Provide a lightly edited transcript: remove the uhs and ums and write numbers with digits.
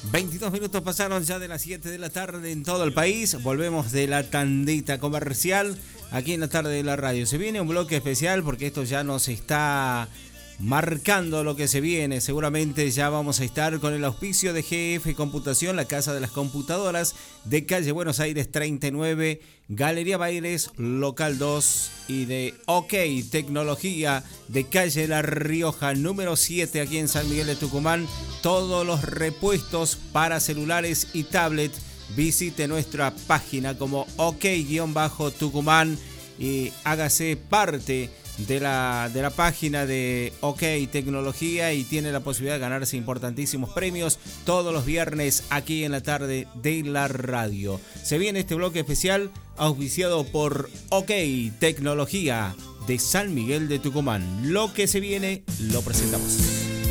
22 minutos pasaron ya de las 7 de la tarde en todo el país. Volvemos de la tandita comercial aquí en la tarde de la radio. Se viene un bloque especial porque esto ya nos está marcando lo que se viene. Seguramente ya vamos a estar con el auspicio de GF Computación, la casa de las computadoras de calle Buenos Aires 39, Galería Bailes, local 2, y de OK Tecnología de calle La Rioja número 7 aquí en San Miguel de Tucumán. Todos los repuestos para celulares y tablet. Visite nuestra página como OK-Tucumán y hágase parte de la página de OK Tecnología y tiene la posibilidad de ganarse importantísimos premios todos los viernes aquí en la tarde de la radio. Se viene este bloque especial auspiciado por OK Tecnología de San Miguel de Tucumán. Lo que se viene lo presentamos.